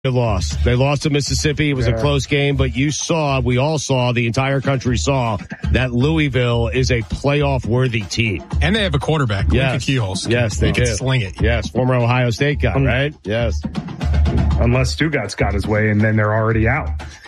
loss. They lost to Mississippi. It was a close game, but we all saw, the entire country saw that Louisville is a playoff-worthy team. And they have a quarterback. Yes. Yes, they do. Sling it. Yes, former Ohio State guy, right? Yes. Unless Stugat's got his way, and then they're already out.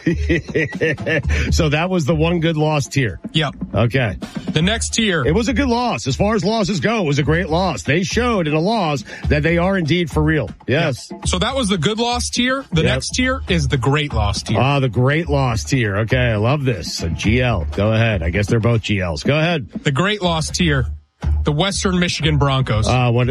So that was the one good loss tier. Yep. Okay. The next tier. It was a good loss. As far as losses go, it was a great loss. They showed in a loss that they are indeed for real. Yes. Yep. So that was the good loss tier. The next tier is the great loss tier. The great loss tier. Okay, I love this. A GL. Go ahead. I guess they're both GLs. Go ahead. The great loss tier. The Western Michigan Broncos.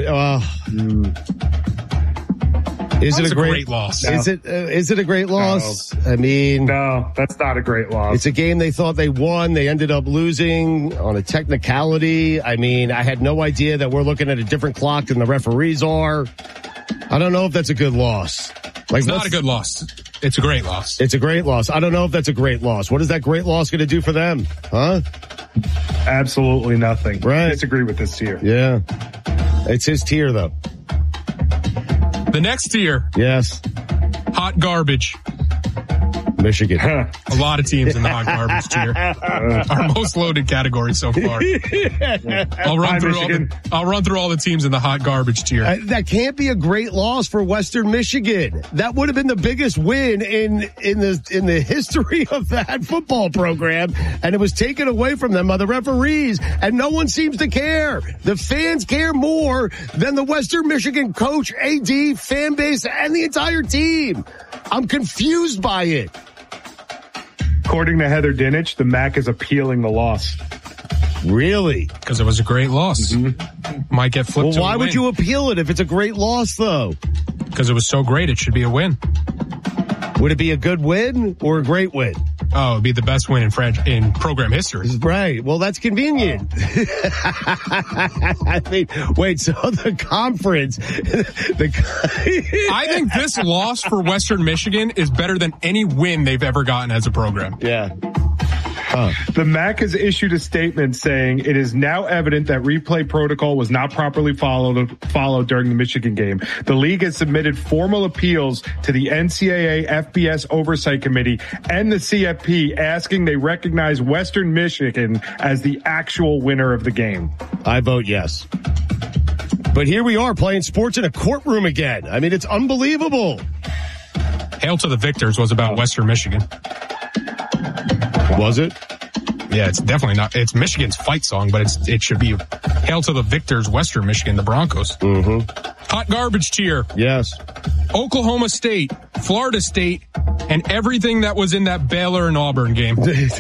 Is it a great loss? No. Is it a great loss? No. I mean, no, that's not a great loss. It's a game they thought they won. They ended up losing on a technicality. I mean, I had no idea that we're looking at a different clock than the referees are. I don't know if that's a good loss. It's not a good loss. It's a great loss. It's a great loss. I don't know if that's a great loss. What is that great loss going to do for them? Huh? Absolutely nothing. Right. I disagree with this tier. Yeah. It's his tier, though. The next tier. Yes. Hot garbage. Michigan. A lot of teams in the hot garbage tier. Our most loaded category so far. I'll run through all the teams in the hot garbage tier. That can't be a great loss for Western Michigan. That would have been the biggest win in the history of that football program, and it was taken away from them by the referees, and no one seems to care. The fans care more than the Western Michigan coach, AD, fan base, and the entire team. I'm confused by it. According to Heather Dinich, the MAC is appealing the loss. Really? Because it was a great loss. Mm-hmm. Might get flipped. Well, why would you appeal it if it's a great loss, though? Because it was so great, it should be a win. Would it be a good win or a great win? Oh, it'd be the best win in program history. Right. Well, that's convenient. I mean, wait, so the conference. I think this loss for Western Michigan is better than any win they've ever gotten as a program. Yeah. The MAC has issued a statement saying it is now evident that replay protocol was not properly followed during the Michigan game. The league has submitted formal appeals to the NCAA FBS Oversight Committee and the CFP asking they recognize Western Michigan as the actual winner of the game. I vote yes. But here we are playing sports in a courtroom again. I mean, it's unbelievable. Hail to the Victors was about Western Michigan. Was it? Yeah, it's definitely not. It's Michigan's fight song, but it should be Hail to the Victors, Western Michigan, the Broncos. Mm-hmm. Hot garbage tier. Yes. Oklahoma State, Florida State, and everything that was in that Baylor and Auburn game.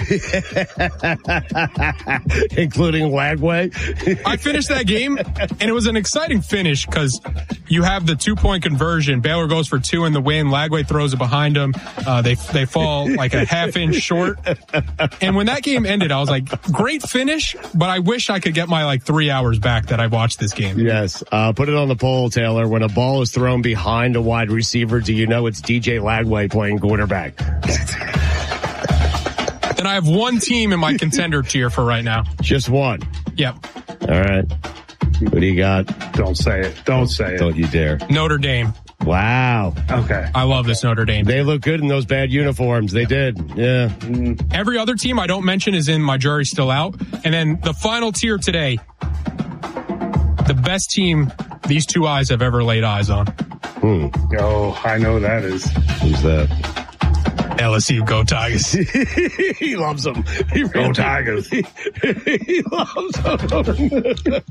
Including Lagway. I finished that game, and it was an exciting finish because you have the 2-point conversion. Baylor goes for 2 in the win. Lagway throws it behind them. They fall like a half-inch short. And when that game ended, I was like, great finish, but I wish I could get my 3 hours back that I watched this game. Yes. Put it on the poll, Taylor. When a ball is thrown behind a wide receiver, do you know it's DJ Lagway playing quarterback? Then I have one team in my contender tier for right now. Just one? Yep. All right. What do you got? Don't say it. Don't say it. Don't you dare. Notre Dame. Wow. Okay. I love this Notre Dame. They look good in those bad uniforms. They did. Yeah. Every other team I don't mention is in my jury's still out. And then the final tier today, the best team these two eyes have ever laid eyes on. Oh, I know that is. Who's that? LSU. Go Tigers. He loves them. Go Tigers. He loves them.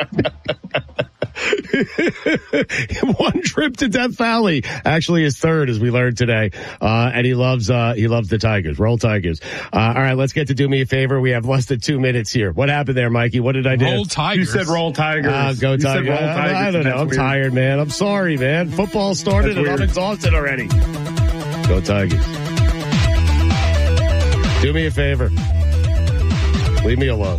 One trip to Death Valley, actually his third, as we learned today, and he loves the Tigers. Roll Tigers. All right, let's get to do me a favor. We have less than 2 minutes here. What happened there, Mikey? What did I do? Roll Tigers. You said roll Tigers. Go Tigers. Said roll Tigers. I don't know. I'm tired, man. I'm sorry, man. Football started and I'm exhausted already. Go Tigers. Do me a favor. Leave me alone.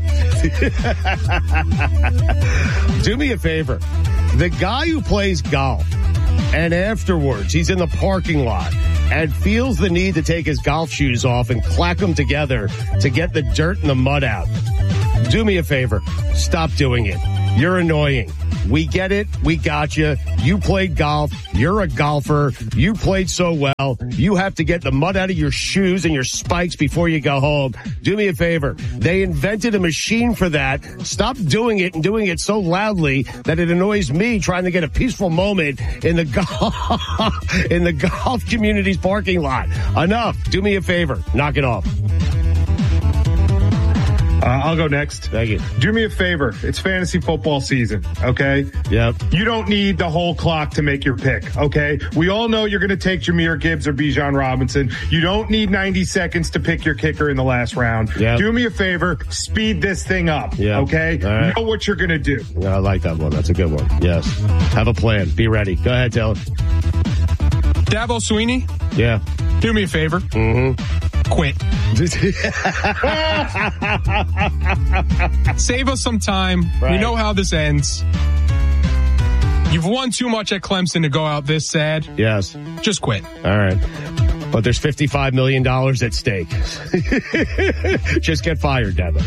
Do me a favor. The guy who plays golf and afterwards he's in the parking lot and feels the need to take his golf shoes off and clack them together to get the dirt and the mud out. Do me a favor. Stop doing it. You're annoying. We get it. We got you. You played golf. You're a golfer. You played so well. You have to get the mud out of your shoes and your spikes before you go home. Do me a favor. They invented a machine for that. Stop doing it and doing it so loudly that it annoys me trying to get a peaceful moment in the golf community's parking lot. Enough. Do me a favor. Knock it off. I'll go next. Thank you. Do me a favor. It's fantasy football season, okay? Yep. You don't need the whole clock to make your pick, okay? We all know you're going to take Jahmyr Gibbs or Bijan Robinson. You don't need 90 seconds to pick your kicker in the last round. Yep. Do me a favor. Speed this thing up, okay? Right. Know what you're going to do. I like that one. That's a good one. Yes. Have a plan. Be ready. Go ahead, Taylor. Dabo Sweeney? Yeah. Do me a favor. Quit. Save us some time. Right. We know how this ends. You've won too much at Clemson to go out this sad. Yes. Just quit. All right. But there's $55 million at stake. Just get fired, Devin.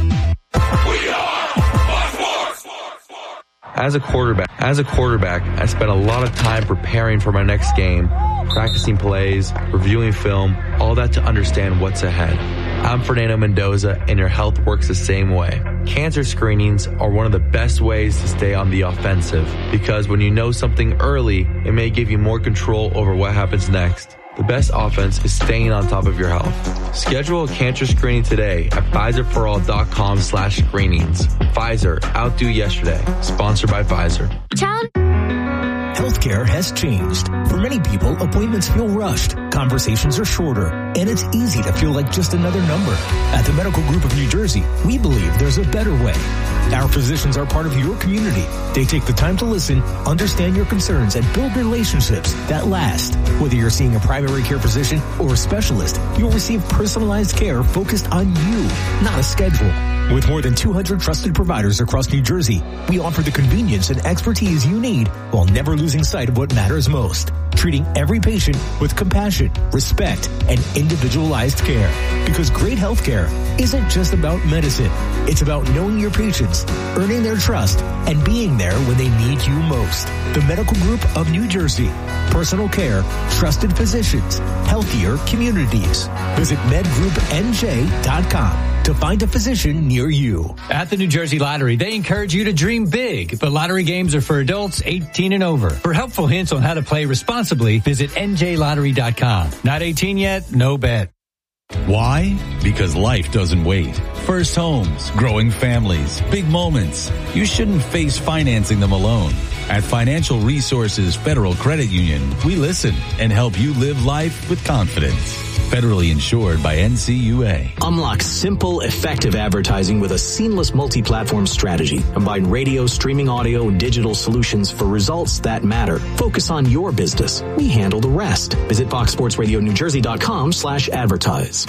As a quarterback, I spent a lot of time preparing for my next game, practicing plays, reviewing film, all that to understand what's ahead. I'm Fernando Mendoza, and your health works the same way. Cancer screenings are one of the best ways to stay on the offensive, because when you know something early, it may give you more control over what happens next. The best offense is staying on top of your health. Schedule a cancer screening today at PfizerForAll.com/screenings. Pfizer, outdo yesterday. Sponsored by Pfizer. Healthcare has changed. For many people, appointments feel rushed, conversations are shorter, and it's easy to feel like just another number. At the Medical Group of New Jersey, we believe there's a better way. Our physicians are part of your community. They take the time to listen, understand your concerns, and build relationships that last. Whether you're seeing a primary care physician or a specialist, you'll receive personalized care focused on you, not a schedule. With more than 200 trusted providers across New Jersey, we offer the convenience and expertise you need while never losing sight of what matters most. Treating every patient with compassion, respect, and individualized care. Because great health care isn't just about medicine. It's about knowing your patients, earning their trust, and being there when they need you most. The Medical Group of New Jersey. Personal care, trusted physicians, healthier communities. Visit medgroupnj.com to find a physician near you. At the New Jersey Lottery, they encourage you to dream big, but lottery games are for adults 18 and over. For helpful hints on how to play responsibly, visit njlottery.com. Not 18 yet? No bet. Why? Because life doesn't wait. First homes, growing families, big moments. You shouldn't face financing them alone. At Financial Resources Federal Credit Union, we listen and help you live life with confidence. Federally insured by NCUA. Unlock simple, effective advertising with a seamless multi-platform strategy. Combine radio, streaming audio, and digital solutions for results that matter. Focus on your business. We handle the rest. Visit FoxSportsRadioNewJersey.com/advertise.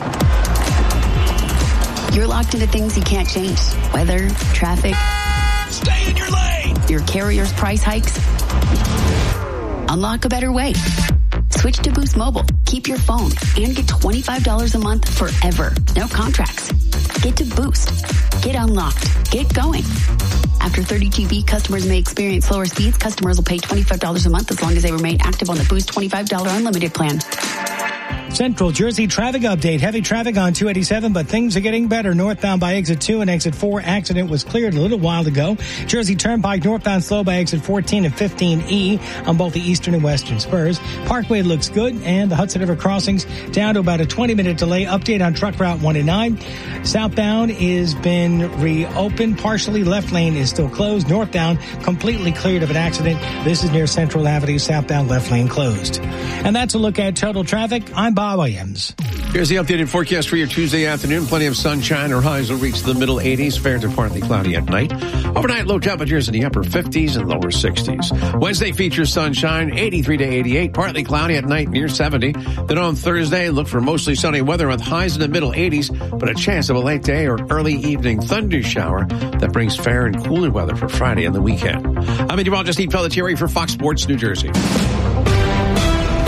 You're locked into things you can't change. Weather, traffic. Stay in your lane! Your carrier's price hikes. Unlock a better way. Switch to Boost Mobile. Keep your phone and get $25 a month forever. No contracts. Get to Boost. Get unlocked. Get going. After 30 GB, customers may experience slower speeds. Customers will pay $25 a month as long as they remain active on the Boost $25 unlimited plan. Central Jersey traffic update. Heavy traffic on 287, but things are getting better. Northbound by exit 2 and exit 4. Accident was cleared a little while ago. Jersey Turnpike northbound slow by exit 14 and 15E on both the eastern and western spurs. Parkway looks good, and the Hudson River crossings down to about a 20-minute delay. Update on truck route 109. Southbound is been reopened. Partially left lane is still closed. Northbound completely cleared of an accident. This is near Central Avenue. Southbound left lane closed. And that's a look at total traffic. I'm Bob Williams. Here's the updated forecast for your Tuesday afternoon. Plenty of sunshine. Our highs will reach the middle 80s. Fair to partly cloudy at night. Overnight low temperatures in the upper 50s and lower 60s. Wednesday features sunshine, 83 to 88. Partly cloudy at night, near 70. Then on Thursday, look for mostly sunny weather with highs in the middle 80s, but a chance of a late day or early evening thunder shower that brings fair and cooler weather for Friday and the weekend. I'm meteorologist Steve Pelletieri for Fox Sports New Jersey.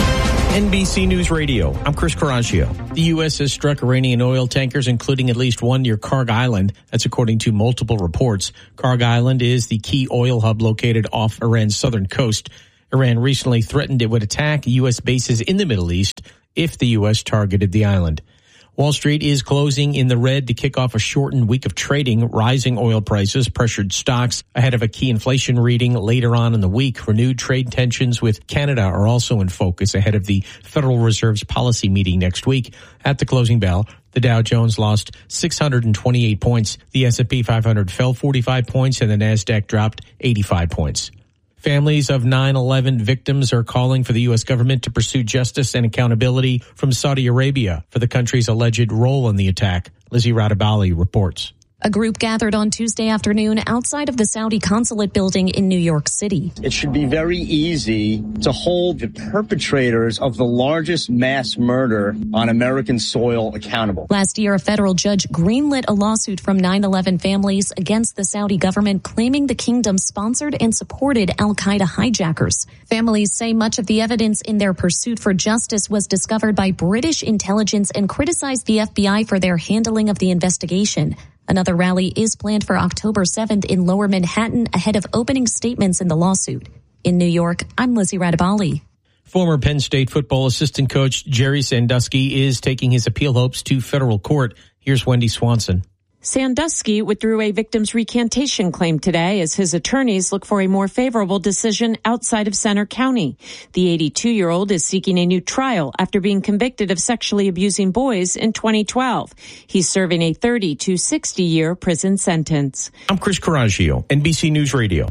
NBC News Radio. I'm Chris Coraggio. The U.S. has struck Iranian oil tankers, including at least one near Karg Island. That's according to multiple reports. Karg Island is the key oil hub located off Iran's southern coast. Iran recently threatened it would attack U.S. bases in the Middle East if the U.S. targeted the island. Wall Street is closing in the red to kick off a shortened week of trading. Rising oil prices pressured stocks ahead of a key inflation reading later on in the week. Renewed trade tensions with Canada are also in focus ahead of the Federal Reserve's policy meeting next week. At the closing bell, the Dow Jones lost 628 points. The S&P 500 fell 45 points and the Nasdaq dropped 85 points. Families of 9/11 victims are calling for the U.S. government to pursue justice and accountability from Saudi Arabia for the country's alleged role in the attack. Lizzie Radabali reports. A group gathered on Tuesday afternoon outside of the Saudi consulate building in New York City. It should be very easy to hold the perpetrators of the largest mass murder on American soil accountable. Last year, a federal judge greenlit a lawsuit from 9/11 families against the Saudi government, claiming the kingdom sponsored and supported al-Qaeda hijackers. Families say much of the evidence in their pursuit for justice was discovered by British intelligence and criticized the FBI for their handling of the investigation. Another rally is planned for October 7th in Lower Manhattan ahead of opening statements in the lawsuit. In New York, I'm Lizzie Radabali. Former Penn State football assistant coach Jerry Sandusky is taking his appeal hopes to federal court. Here's Wendy Swanson. Sandusky withdrew a victim's recantation claim today as his attorneys look for a more favorable decision outside of Center County. The 82-year-old is seeking a new trial after being convicted of sexually abusing boys in 2012. He's serving a 30 to 60-year prison sentence. I'm Chris Coraggio, NBC News Radio.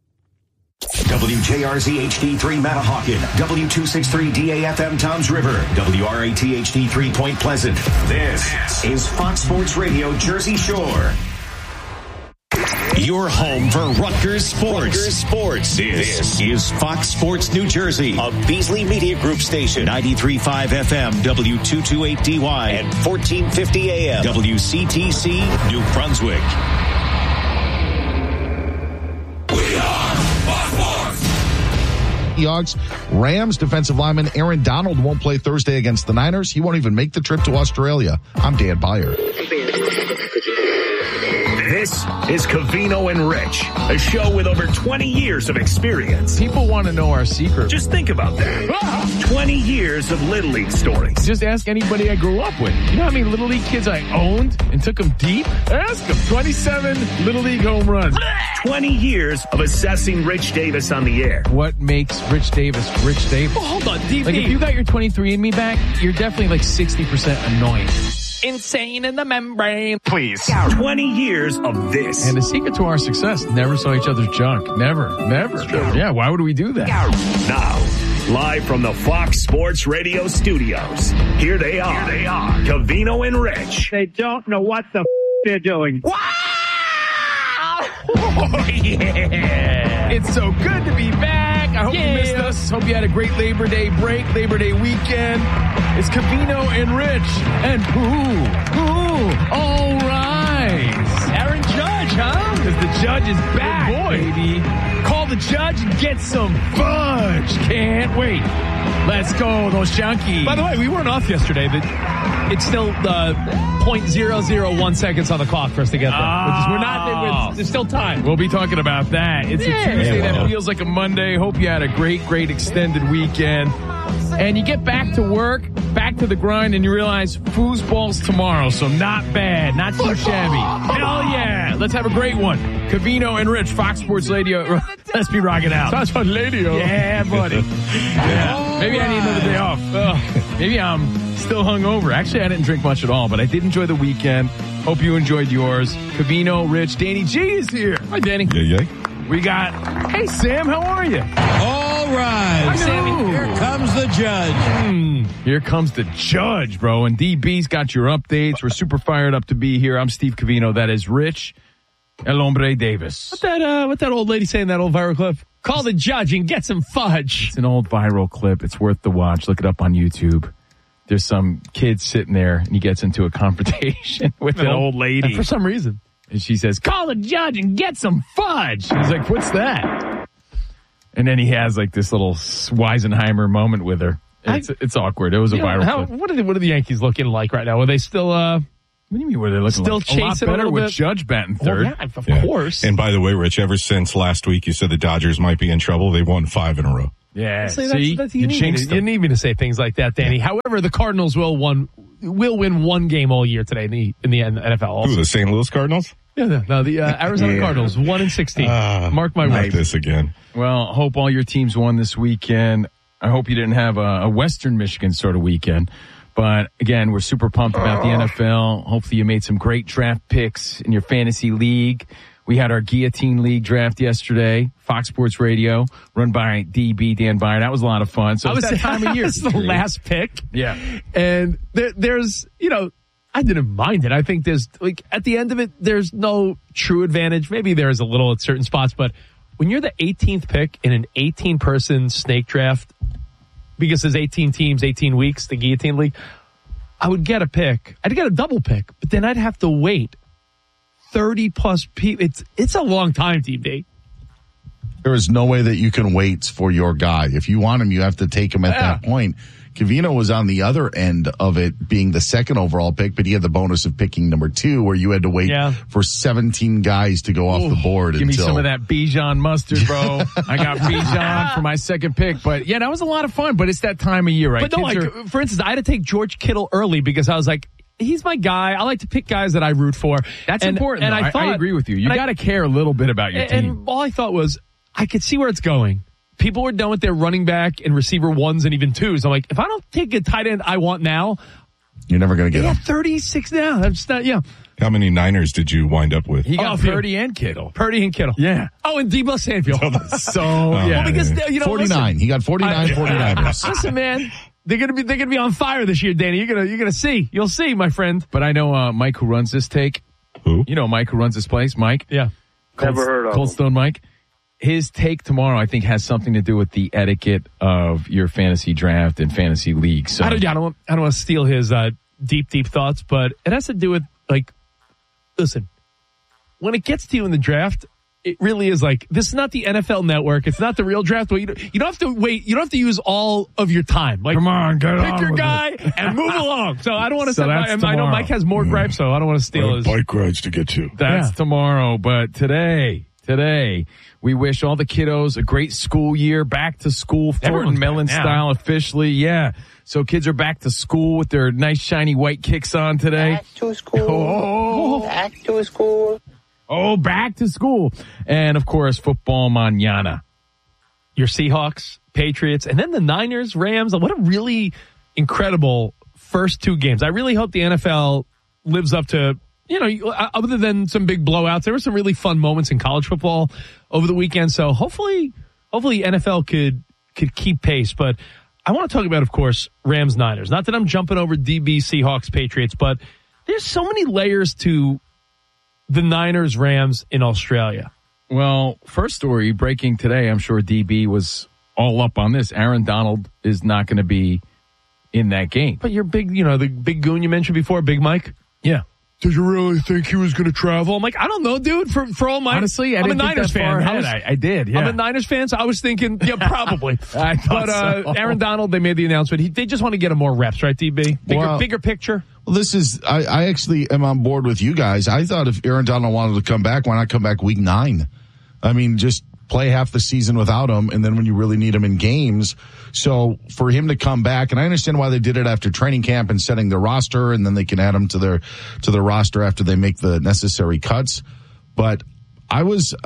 WJRZ HD3 Manahawkin, W263 DAFM Toms River, WRAT HD3 Point Pleasant. This is Fox Sports Radio Jersey Shore. Your home for Rutgers Sports. This is Fox Sports New Jersey, a Beasley Media Group station, 93.5 FM, W228DY, and 1450 AM, WCTC, New Brunswick. Seahawks. Rams defensive lineman Aaron Donald won't play Thursday against the Niners. He won't even make the trip to Australia. I'm Dan Beyer. This is Covino and Rich, a show with over 20 years of experience. People want to know our secret. Just think about that. 20 years of Little League stories. Just ask anybody I grew up with. You know how many Little League kids I owned and took them deep? Ask them. 27 Little League home runs. 20 years of assessing Rich Davis on the air. What makes Rich Davis Rich Davis? Oh, hold on, DP. Like if you got your 23andMe back, you're definitely like 60% annoying. Insane in the membrane. Please. 20 years of this. And the secret to our success, never saw each other's junk. Never. Yeah, why would we do that? Now, live from the Fox Sports Radio studios, here they are. Covino and Rich. They don't know what the they're doing. Wow! Oh, yeah! It's so good to be back. I hope you missed us. Hope you had a great Labor Day break, Labor Day weekend. It's Covino and Rich. And all rise. Aaron Judge, huh? Because the judge is back, baby. Call the judge and get some fudge. Can't wait. Let's go, those Yankees. By the way, we weren't off yesterday. It's still 0.001 seconds on the clock for us to get there. We're not. There's still time. We'll be talking about that. It's a Tuesday that feels like a Monday. Hope you had a great extended weekend. And you get back to work, back to the grind, and you realize foosball's tomorrow. So not bad, not too shabby. Hell yeah. Let's have a great one. Covino and Rich, Fox Sports Radio. Let's be rocking out. Fox Sports Radio. Yeah, buddy. Yeah. Maybe I need another day off. Maybe I'm still hungover. Actually, I didn't drink much at all, but I did enjoy the weekend. Hope you enjoyed yours. Covino, Rich, Danny G is here. Hi, Danny. Yeah. We got, hey, Sam, how are you? All right. Hi, Sammy. Here comes the judge. Here comes the judge, bro. And DB's got your updates. We're super fired up to be here. I'm Steve Covino. That is Rich El Hombre Davis. What that old lady saying, that old viral clip? Call the judge and get some fudge. It's an old viral clip. It's worth the watch. Look it up on YouTube. There's some kid sitting there, and he gets into a confrontation with an old lady. And for some reason. And she says, call the judge and get some fudge. He's like, what's that? And then he has like this little Weisenheimer moment with her. It's awkward. It was a viral clip. What are the Yankees looking like right now? Are they still? What do you mean? Were they looking still like? chasing a lot better with Judge batting third? Well, yeah, of course. And by the way, Rich, ever since last week, you said the Dodgers might be in trouble. They've won 5 in a row. Yeah, that's you need me to say things like that, Danny. Yeah. However, the Cardinals will win one game all year today in the NFL. Also. Who, the St. Louis Cardinals? Yeah, no, the Arizona Cardinals 1-16. Mark my words. This again. Well, hope all your teams won this weekend. I hope you didn't have a Western Michigan sort of weekend. But again, we're super pumped about the NFL. Hopefully you made some great draft picks in your fantasy league. We had our Guillotine League draft yesterday, Fox Sports Radio, run by DB Dan Byer. That was a lot of fun. So it's that time of year. This is the last pick. Yeah. And there's, I didn't mind it. I think there's, at the end of it, there's no true advantage. Maybe there's a little at certain spots, but when you're the 18th pick in an 18-person snake draft, because there's 18 teams, 18 weeks, the Guillotine League, I would get a pick. I'd get a double pick, but then I'd have to wait 30-plus people. It's a long time, DB. There is no way that you can wait for your guy. If you want him, you have to take him at that point. Covino was on the other end of it, being the second overall pick, but he had the bonus of picking number 2, where you had to wait for 17 guys to go off the board. Give me some of that Bijan mustard, bro. I got Bijan for my second pick. But yeah, that was a lot of fun. But it's that time of year, right? But no, for instance, I had to take George Kittle early because I was like, he's my guy. I like to pick guys that I root for. That's important. And I agree with you. You got to care a little bit about your team. And all I thought was, I could see where it's going. People were done with their running back and receiver 1s and even 2s. I'm like, if I don't take a tight end I want now, you're never going to get him. 36 now. I'm just not, How many Niners did you wind up with? He got Purdy and Kittle. Yeah. Oh, and Deebo Samuel. Well, because 49. Listen, he got 49 49ers. Listen, man. They're gonna be on fire this year, Danny. You're gonna see. You'll see, my friend. But I know Mike, who runs this take. Who? You know Mike, who runs this place, Mike. Yeah. Never heard of Cold Stone Mike. His take tomorrow, I think, has something to do with the etiquette of your fantasy draft and fantasy league. So I don't want to steal his deep thoughts, but it has to do with listen, when it gets to you in the draft, it really is this is not the NFL Network. It's not the real draft. You don't have to wait. You don't have to use all of your time. Come on, get on. Pick your guy and move along. So I don't want to say. I know Mike has more gripes, so I don't want to steal his bike rides to get to. That's tomorrow, but today, we wish all the kiddos a great school year. Back to school, Thornton Mellon style officially. Yeah. So kids are back to school with their nice shiny white kicks on today. Back to school. Back to school. Oh, back to school. And, of course, football mañana. Your Seahawks, Patriots, and then the Niners, Rams. What a really incredible first 2 games. I really hope the NFL lives up to, other than some big blowouts, there were some really fun moments in college football over the weekend. So hopefully NFL could keep pace. But I want to talk about, of course, Rams, Niners. Not that I'm jumping over DB, Seahawks, Patriots, but there's so many layers to the Niners, Rams in Australia. Well, first story breaking today, I'm sure DB was all up on this. Aaron Donald is not going to be in that game. But you're big, the big goon you mentioned before, Big Mike? Yeah. Did you really think he was going to travel? I'm like, I don't know, dude. For all my honestly, I'm a Niners fan. I did. Yeah. I'm a Niners fan, so I was thinking, probably. I thought so. Aaron Donald, they made the announcement. They just want to get him more reps, right, DB? Bigger picture. Well, I actually am on board with you guys. I thought if Aaron Donald wanted to come back, why not come back week 9? I mean, just play half the season without him, and then when you really need him in games. So for him to come back, and I understand why they did it after training camp and setting their roster, and then they can add him to their roster after they make the necessary cuts. But I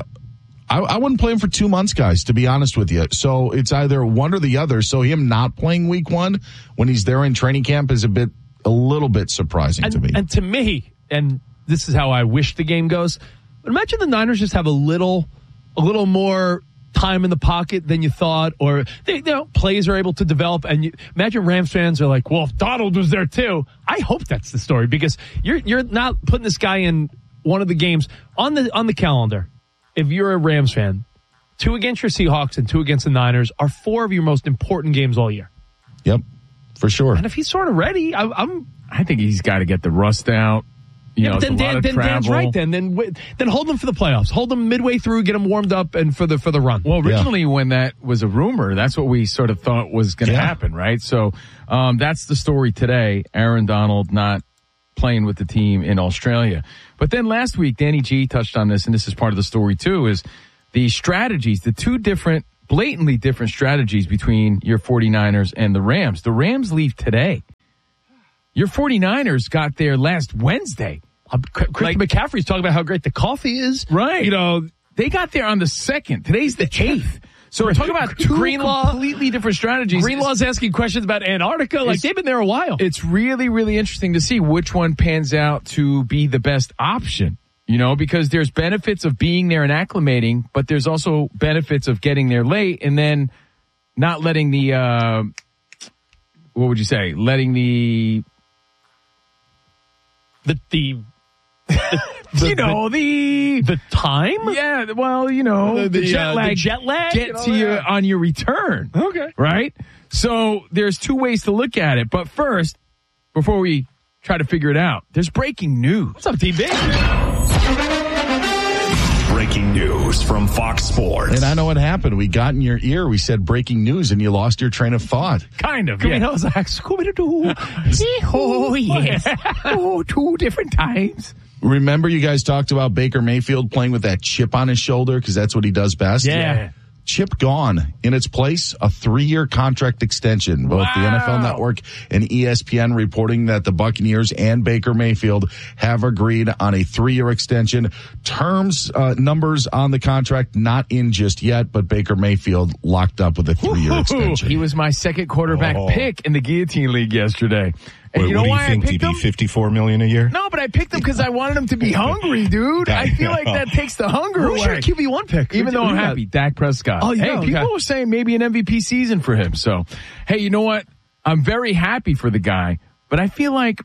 wouldn't play him for 2 months, guys, to be honest with you. So it's either one or the other. So him not playing week 1 when he's there in training camp is a little bit surprising to me. And to me, and this is how I wish the game goes, but imagine the Niners just have a little more time in the pocket than you thought, or plays are able to develop. And imagine Rams fans are like, well, if Donald was there too. I hope that's the story, because you're not putting this guy in one of the games on the calendar. If you're a Rams fan, 2 against your Seahawks and 2 against the Niners are 4 of your most important games all year. Yep, for sure. And if he's sort of ready, I think he's got to get the rust out. But then Dan's right. Then hold them for the playoffs. Hold them midway through, get them warmed up, and for the run. Well, originally when that was a rumor, that's what we sort of thought was going to happen, right? So that's the story today. Aaron Donald not playing with the team in Australia. But then last week, Danny G touched on this, and this is part of the story too, is the strategies, the two blatantly different strategies between your 49ers and the Rams. The Rams leave today. Your 49ers got there last Wednesday. Christian McCaffrey's talking about how great the coffee is. Right. They got there on the 2nd. Today's the 8th. So we're talking about two completely different strategies. Greenlaw's asking questions about Antarctica. They've been there a while. It's really, really interesting to see which one pans out to be the best option. Because there's benefits of being there and acclimating, but there's also benefits of getting there late and then not letting the, what would you say? Letting the time? Yeah, well, the jet lag get to you on your return. Okay. Right? So there's two ways to look at it. But first, before we try to figure it out, there's breaking news. What's up, TB? Breaking news from Fox Sports. And I know what happened. We got in your ear. We said breaking news, and you lost your train of thought. Kind of, yeah. Scooby-Doo. Oh, yes. Oh, 2 different times. Remember you guys talked about Baker Mayfield playing with that chip on his shoulder because that's what he does best? Yeah. Chip gone. In its place, a 3-year contract extension. Both the NFL Network and ESPN reporting that the Buccaneers and Baker Mayfield have agreed on a 3-year extension. Terms, numbers on the contract not in just yet, but Baker Mayfield locked up with a 3-year extension. He was my second quarterback pick in the Guillotine League yesterday. And Wait, you know what do why you think? I picked him? $54 million a year? No, but I picked him because I wanted him to be hungry, dude. I feel like that takes the hunger away. Who's your QB1 pick? Even though I'm happy, Dak Prescott. Oh, yeah. People were saying maybe an MVP season for him. So, hey, you know what? I'm very happy for the guy, but I feel like,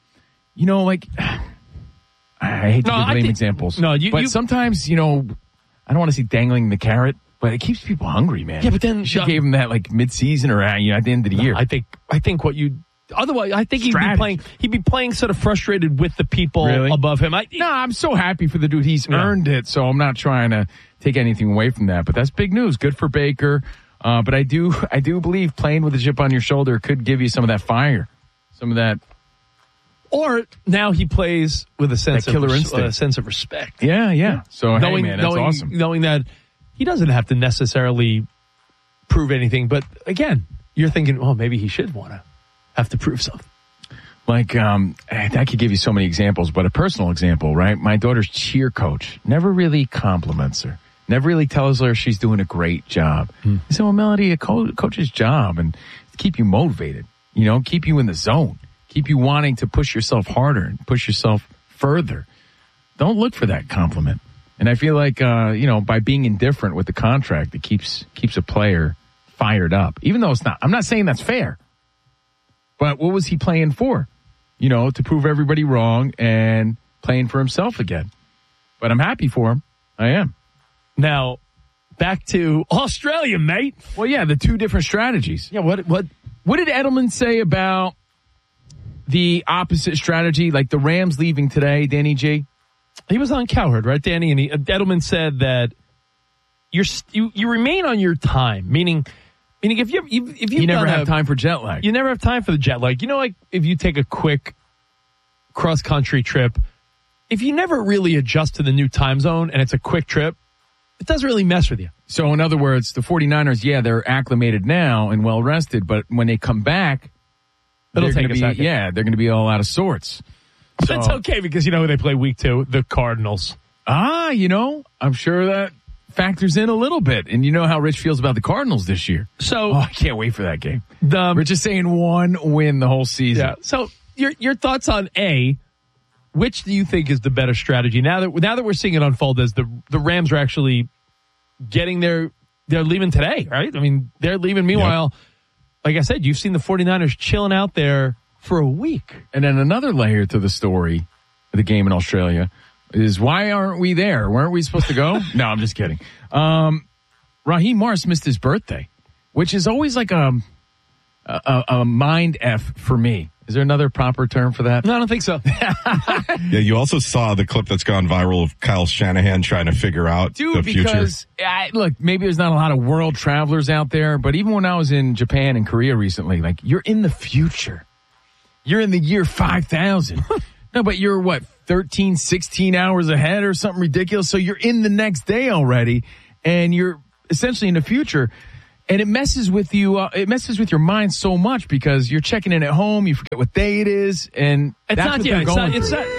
I hate to give lame examples. No, but sometimes, I don't want to see dangling the carrot. But it keeps people hungry, man. Yeah, but then you gave him that mid-season or at the end of the year. I think what you. Otherwise, I think he'd be playing sort of frustrated with the people above him. I'm so happy for the dude. He's earned it, so I'm not trying to take anything away from that. But that's big news. Good for Baker. But I do believe playing with a chip on your shoulder could give you some of that fire, some of that. Or now he plays with a killer instinct, sense of respect. Yeah. So hey, man, that's awesome. Knowing that he doesn't have to necessarily prove anything, but again, you're thinking, oh, maybe he should have to prove something. I could give you so many examples, but a personal example, right? My daughter's cheer coach never really compliments her, never really tells her she's doing a great job. I said, well, Melody, a coach's job and keep you motivated, keep you in the zone, keep you wanting to push yourself harder and push yourself further. Don't look for that compliment. And I feel like, by being indifferent with the contract, it keeps a player fired up, even though I'm not saying that's fair. But what was he playing for? To prove everybody wrong and playing for himself again. But I'm happy for him. I am. Now, back to Australia, mate. Well, yeah, the 2 different strategies. Yeah, what did Edelman say about the opposite strategy, like the Rams leaving today, Danny G? He was on Cowherd, right, Danny? And Edelman said that you remain on your time, meaning if you never have time for jet lag. You never have time for the jet lag. If you take a quick cross country trip, if you never really adjust to the new time zone and it's a quick trip, it doesn't really mess with you. So in other words, the 49ers, they're acclimated now and well rested, but when they come back, it'll take a second. Yeah, they're going to be all out of sorts. So, it's okay because who they play week 2? The Cardinals. I'm sure that factors in a little bit. And you know how Rich feels about the Cardinals this year. So I can't wait for that game. Rich is saying 1 win the whole season. Yeah. So your thoughts on which do you think is the better strategy? Now that we're seeing it unfold as the Rams are actually getting they're leaving today, right? I mean, they're leaving. Meanwhile, like I said, you've seen the 49ers chilling out there for a week. And then another layer to the story of the game in Australia is why aren't we there? Weren't we supposed to go? No, I'm just kidding. Raheem Morris missed his birthday, which is always like a mind F for me. Is there another proper term for that? No, I don't think so. Yeah, you also saw the clip that's gone viral of Kyle Shanahan trying to figure out the future. Because, look, maybe there's not a lot of world travelers out there, but even when I was in Japan and Korea recently, like, you're in the future. You're in the year 5000. No, but you're, 13, 16 hours ahead or something ridiculous? So you're in the next day already, and you're essentially in the future. And it messes with you. It messes with your mind so much because you're checking in at home. You forget what day it is, and it's not. Yeah, it's not.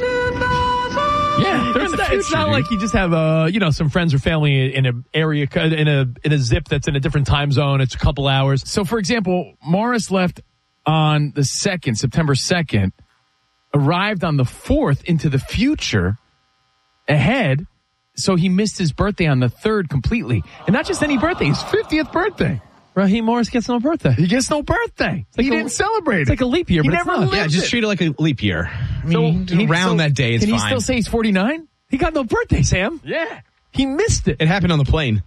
Yeah, it's not like you just have some friends or family in an area in a zip that's in a different time zone. It's a couple hours. So, for example, Morris left on the 2nd, September 2nd, arrived on the 4th into the future ahead. So he missed his birthday on the 3rd completely. And not just any birthday, his 50th birthday. Raheem Morris gets no birthday. He gets no birthday. He didn't celebrate it. It's like a leap year, he but never it's not. lived Yeah, just treat it like a leap year. I mean, around that day, it's fine. Can he still say he's 49? He got no birthday, Sam. Yeah. He missed it. It happened on the plane.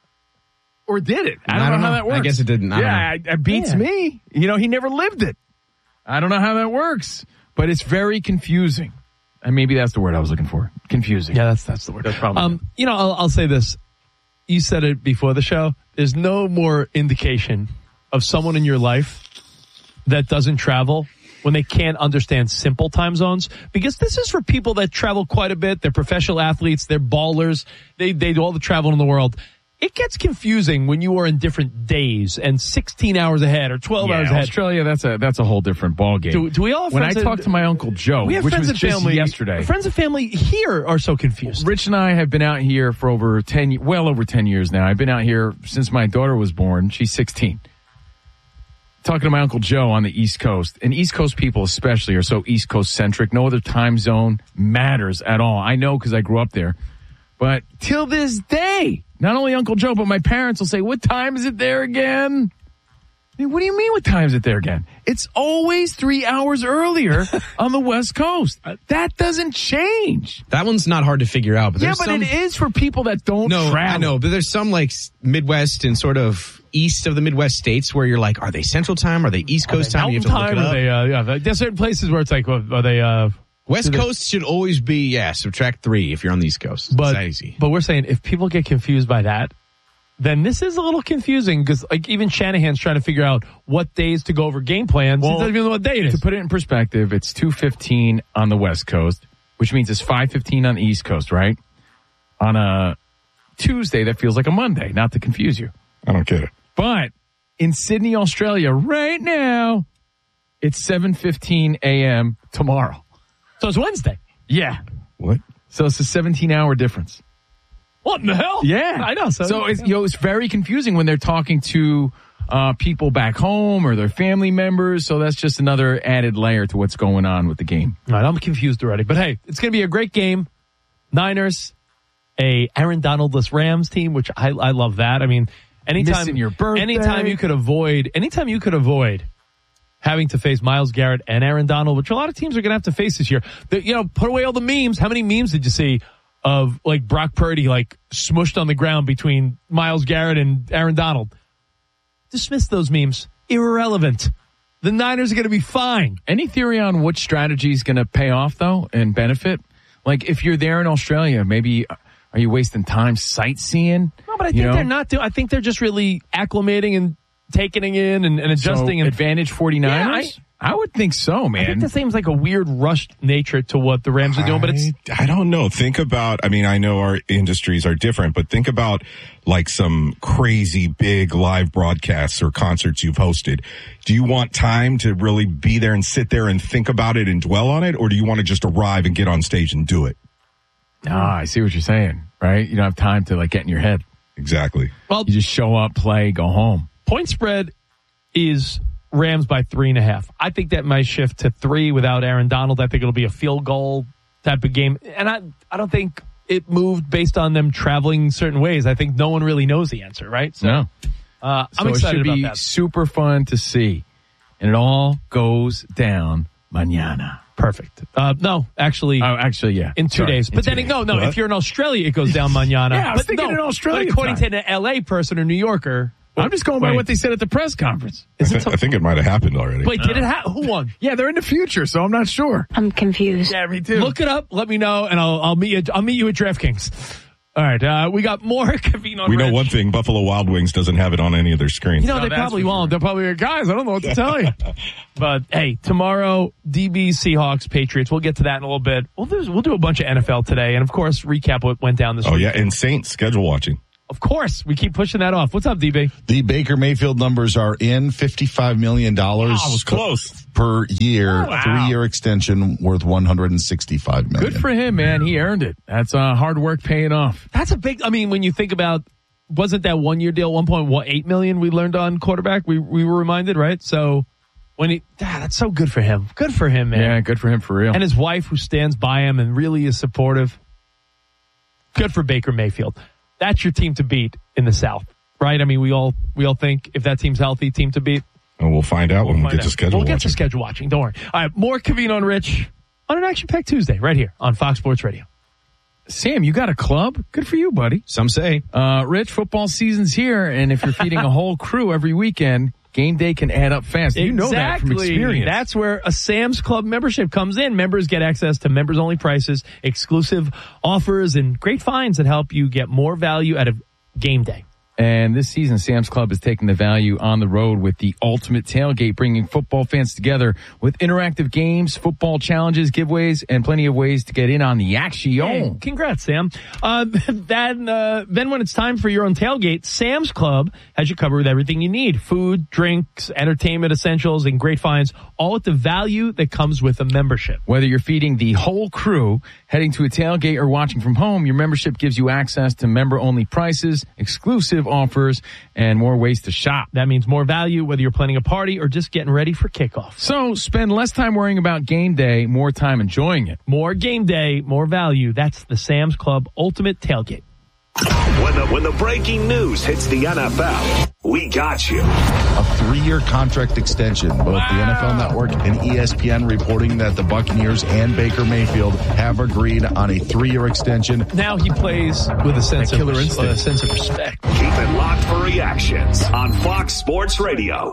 Or did it? I don't know how that works. I guess it didn't. It beats me. He never lived it. I don't know how that works. But it's very confusing. And maybe that's the word I was looking for. Confusing. Yeah, that's the word. That's probably I'll say this. You said it before the show. There's no more indication of someone in your life that doesn't travel when they can't understand simple time zones. Because this is for people that travel quite a bit. They're professional athletes. They're ballers. They do all the travel in the world. It gets confusing when you are in different days and 16 hours ahead or 12 hours ahead. Australia, that's a whole different ballgame. Do we all have when I friends talked to my Uncle Joe, we have which friends was and just family yesterday. Friends and family here are so confused. Rich and I have been out here for over 10 years now. I've been out here since my daughter was born. She's 16. Talking to my Uncle Joe on the East Coast. And East Coast people especially are so East Coast centric. No other time zone matters at all. I know because I grew up there. But till this day, not only Uncle Joe, but my parents will say, what time is it there again? I mean, what do you mean what time is it there again? It's always 3 hours earlier on the West Coast. That doesn't change. That one's not hard to figure out. But it is for people that don't travel. I know, but there's some like Midwest and sort of east of the Midwest states where you're like, are they Central Time? Are they East Coast time? You have to look it up. There's certain places where it's like, are they... West Coast should always be, subtract 3 if you're on the East Coast. It's that easy. But we're saying if people get confused by that, then this is a little confusing because like even Shanahan's trying to figure out what days to go over game plans. Well, he doesn't even know what day it is. To put it in perspective, it's 2:15 on the West Coast, which means it's 5:15 on the East Coast, right? On a Tuesday, that feels like a Monday, not to confuse you. I don't get it. But in Sydney, Australia, right now, it's 7:15 a.m. tomorrow. So it's Wednesday. Yeah. What? So it's a 17-hour difference. What in the hell? Yeah. I know. So it's very confusing when they're talking to people back home or their family members. So that's just another added layer to what's going on with the game. All right, I'm confused already. But hey, it's going to be a great game. Niners, a Aaron Donald-less Rams team, which I love that. I mean, anytime Missing your birthday. anytime you could avoid having to face Myles Garrett and Aaron Donald, which a lot of teams are going to have to face this year. Put away all the memes. How many memes did you see of like Brock Purdy like smushed on the ground between Myles Garrett and Aaron Donald? Dismiss those memes. Irrelevant. The Niners are going to be fine. Any theory on which strategy is going to pay off, though, and benefit? Like, if you're there in Australia, maybe are you wasting time sightseeing? No, but I think they're not doing. I think they're just really acclimating and taking it in and adjusting. So advantage 49ers? Yeah, I would think so, man. I think that seems like a weird rushed nature to what the Rams are doing, but I don't know. Think about, I know our industries are different, but think about like some crazy big live broadcasts or concerts you've hosted. Do you want time to really be there and sit there and think about it and dwell on it? Or do you want to just arrive and get on stage and do it? I see what you're saying, right? You don't have time to like get in your head. Exactly. Well, you just show up, play, go home. Point spread is Rams by 3.5. I think that might shift to 3 without Aaron Donald. I think it'll be a field goal type of game. And I don't think it moved based on them traveling certain ways. I think no one really knows the answer, right? So, no. I'm excited about that. It should be super fun to see. And it all goes down mañana. Perfect. No, actually. Oh, actually, yeah. In 2 days. But then, no. What? If you're in Australia, it goes down mañana. Yeah, I was thinking in Australia. But according to an LA person or New Yorker, I'm just going by what they said at the press conference. I think it might have happened already. Wait, did it happen? Who won? Yeah, they're in the future, so I'm not sure. I'm confused. Yeah, me too. Look it up. Let me know, and I'll meet you. I'll meet you at DraftKings. All right, we got more Covino. We know one thing: Buffalo Wild Wings doesn't have it on any of their screens. They probably won't. They're probably guys. I don't know what to tell you. But hey, tomorrow, DB, Seahawks, Patriots. We'll get to that in a little bit. We'll do a bunch of NFL today, and of course, recap what went down this week. Oh yeah, and Saints schedule watching. Of course, we keep pushing that off. What's up, DB? The Baker Mayfield numbers are in $55 million was close. per year, 3-year extension worth $165 million. Good for him, man. He earned it. That's hard work paying off. That's a big, when you think about, wasn't that 1-year deal, $1.8 million we learned on quarterback? We were reminded, right? So that's so good for him. Good for him, man. Yeah, good for him for real. And his wife who stands by him and really is supportive. Good for Baker Mayfield. That's your team to beat in the South, right? We all think if that team's healthy, team to beat. And we'll find out when we get to schedule watching. We'll get to schedule watching. Don't worry. All right, more Covino and Rich on an action-packed Tuesday right here on Fox Sports Radio. Sam, you got a club? Good for you, buddy. Some say. Rich, football season's here, and if you're feeding a whole crew every weekend, game day can add up fast. Exactly. You know that from experience. That's where a Sam's Club membership comes in. Members get access to members-only prices, exclusive offers, and great finds that help you get more value out of game day. And this season, Sam's Club is taking the value on the road with the ultimate tailgate, bringing football fans together with interactive games, football challenges, giveaways, and plenty of ways to get in on the action. Hey, congrats, Sam. Then when it's time for your own tailgate, Sam's Club has you covered with everything you need. Food, drinks, entertainment essentials, and great finds, all at the value that comes with a membership. Whether you're feeding the whole crew, heading to a tailgate, or watching from home, your membership gives you access to member-only prices, exclusive offers, and more ways to shop. That means more value, whether you're planning a party or just getting ready for kickoff. So spend less time worrying about game day, more time enjoying it. More game day, more value. That's the Sam's Club Ultimate Tailgate. When the breaking news hits the NFL, we got you. A 3-year contract extension. Both the NFL Network and ESPN reporting that the Buccaneers and Baker Mayfield have agreed on a 3-year extension. Now he plays with a sense of respect. Keep it locked for reactions on Fox Sports Radio.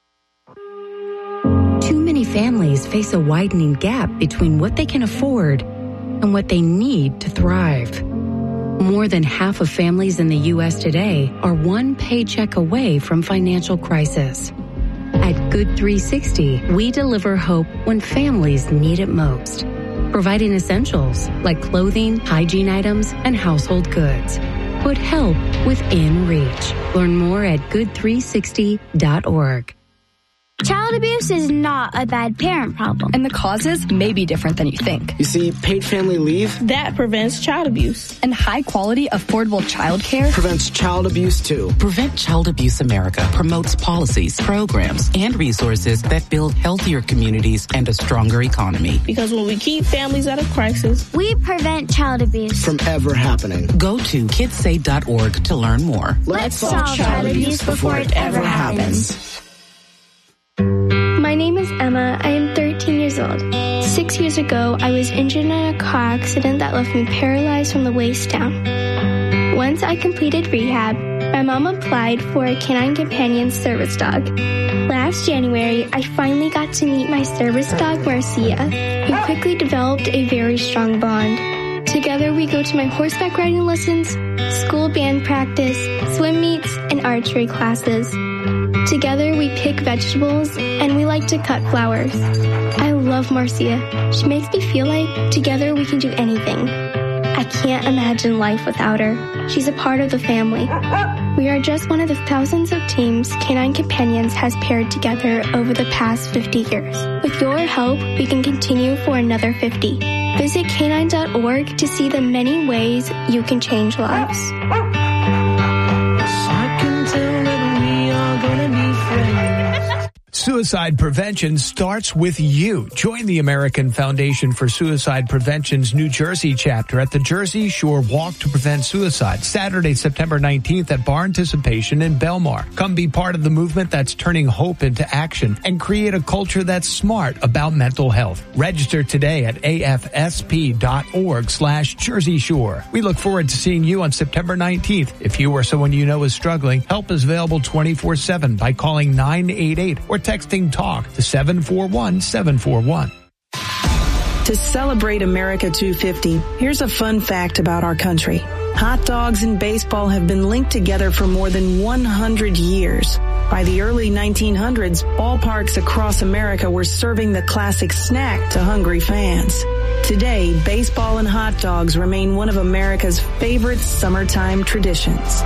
Too many families face a widening gap between what they can afford and what they need to thrive. More than half of families in the U.S. today are one paycheck away from financial crisis. At Good 360, we deliver hope when families need it most, providing essentials like clothing, hygiene items, and household goods. Put help within reach. Learn more at good360.org. Child abuse is not a bad parent problem. And the causes may be different than you think. You see, paid family leave that prevents child abuse. And high quality, affordable childcare prevents child abuse too. Prevent Child Abuse America promotes policies, programs, and resources that build healthier communities and a stronger economy. Because when we keep families out of crisis, we prevent child abuse from ever happening. Go to kidsaid.org to learn more. Let's solve child abuse before it ever happens. My name is Emma. I am 13 years old. 6 years ago, I was injured in a car accident that left me paralyzed from the waist down. Once I completed rehab, my mom applied for a Canine Companion service dog. Last January, I finally got to meet my service dog, Marcia. We quickly developed a very strong bond. Together, we go to my horseback riding lessons, school band practice, swim meets, and archery classes. Together, we pick vegetables, and we like to cut flowers. I love Marcia. She makes me feel like together we can do anything. I can't imagine life without her. She's a part of the family. We are just one of the thousands of teams Canine Companions has paired together over the past 50 years. With your help, we can continue for another 50. Visit canine.org to see the many ways you can change lives. Suicide prevention starts with you. Join the American Foundation for Suicide Prevention's New Jersey chapter at the Jersey Shore Walk to Prevent Suicide, Saturday, September 19th at Bar Anticipation in Belmar. Come be part of the movement that's turning hope into action and create a culture that's smart about mental health. Register today at afsp.org/Jersey Shore. We look forward to seeing you on September 19th. If you or someone you know is struggling, help is available 24/7 by calling 988 or texting TALK to 741-741. To celebrate America 250, here's a fun fact about our country. Hot dogs and baseball have been linked together for more than 100 years. By the early 1900s, ballparks across America were serving the classic snack to hungry fans. Today, baseball and hot dogs remain one of America's favorite summertime traditions.